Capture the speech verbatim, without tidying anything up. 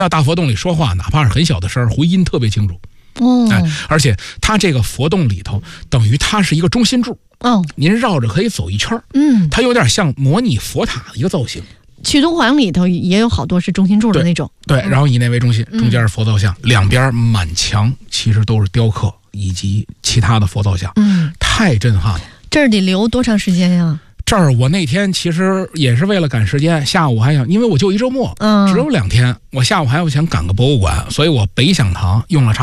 那大佛洞里说话，哪怕是很小的声，回音特别清楚。 哦， 哎，而且它这个佛洞里头，等于它是一个中心柱。 哦， 您绕着可以走一圈。 嗯， 它有点像模拟佛塔的一个造型。 去敦煌里头也有好多是中心柱的那种。 对，对，然后以那为中心，中间是佛造像，嗯、两边满墙其实都是雕刻以及其他的佛造像。嗯，太震撼了。 这儿得留多长时间呀？ 这儿我那天其实也是为了赶时间，下午还想，因为我就一周末，嗯，只有两天，我下午还要想赶个博物馆，所以我北响堂用了差。